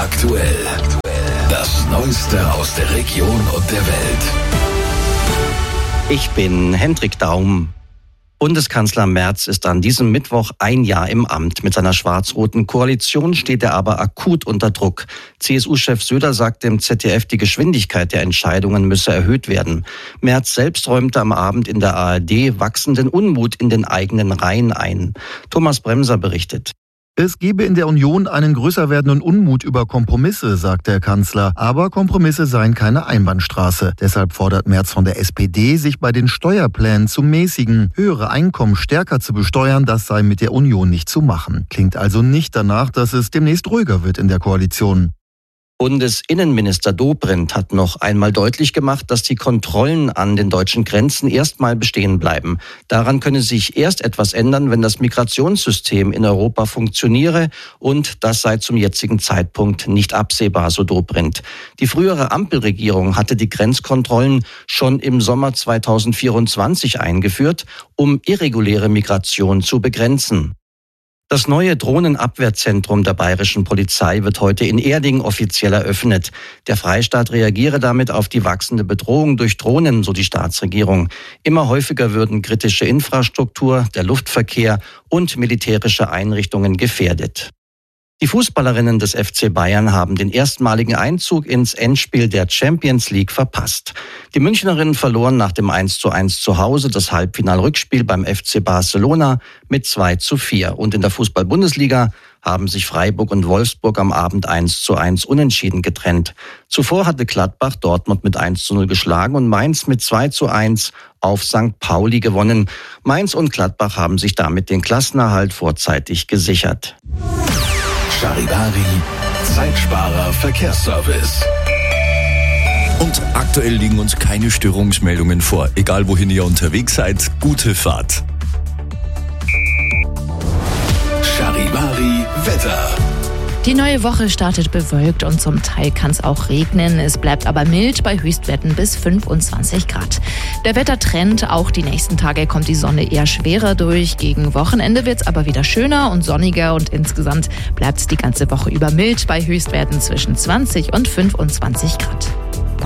aktuell. Das Neueste aus der Region und der Welt. Ich bin Hendrik Daum. Bundeskanzler Merz ist an diesem Mittwoch ein Jahr im Amt. Mit seiner schwarz-roten Koalition steht er aber akut unter Druck. CSU-Chef Söder sagt dem ZDF, die Geschwindigkeit der Entscheidungen müsse erhöht werden. Merz selbst räumte am Abend in der ARD wachsenden Unmut in den eigenen Reihen ein. Thomas Bremser berichtet. Es gebe in der Union einen größer werdenden Unmut über Kompromisse, sagt der Kanzler. Aber Kompromisse seien keine Einbahnstraße. Deshalb fordert Merz von der SPD, sich bei den Steuerplänen zu mäßigen. Höhere Einkommen stärker zu besteuern, das sei mit der Union nicht zu machen. Klingt also nicht danach, dass es demnächst ruhiger wird in der Koalition. Bundesinnenminister Dobrindt hat noch einmal deutlich gemacht, dass die Kontrollen an den deutschen Grenzen erstmal bestehen bleiben. Daran könne sich erst etwas ändern, wenn das Migrationssystem in Europa funktioniere, und das sei zum jetzigen Zeitpunkt nicht absehbar, so Dobrindt. Die frühere Ampelregierung hatte die Grenzkontrollen schon im Sommer 2024 eingeführt, um irreguläre Migration zu begrenzen. Das neue Drohnenabwehrzentrum der bayerischen Polizei wird heute in Erding offiziell eröffnet. Der Freistaat reagiere damit auf die wachsende Bedrohung durch Drohnen, so die Staatsregierung. Immer häufiger würden kritische Infrastruktur, der Luftverkehr und militärische Einrichtungen gefährdet. Die Fußballerinnen des FC Bayern haben den erstmaligen Einzug ins Endspiel der Champions League verpasst. Die Münchnerinnen verloren nach dem 1:1 zu Hause das Halbfinal-Rückspiel beim FC Barcelona mit 2:4. Und in der Fußball-Bundesliga haben sich Freiburg und Wolfsburg am Abend 1:1 unentschieden getrennt. Zuvor hatte Gladbach Dortmund mit 1:0 geschlagen und Mainz mit 2:1 auf St. Pauli gewonnen. Mainz und Gladbach haben sich damit den Klassenerhalt vorzeitig gesichert. Charivari, Zeitsparer Verkehrsservice. Und aktuell liegen uns keine Störungsmeldungen vor. Egal wohin ihr unterwegs seid, gute Fahrt. Charivari Wetter. Die neue Woche startet bewölkt und zum Teil kann es auch regnen. Es bleibt aber mild bei Höchstwerten bis 25 Grad. Der Wettertrend, auch die nächsten Tage kommt die Sonne eher schwerer durch. Gegen Wochenende wird es aber wieder schöner und sonniger und insgesamt bleibt es die ganze Woche über mild bei Höchstwerten zwischen 20 und 25 Grad.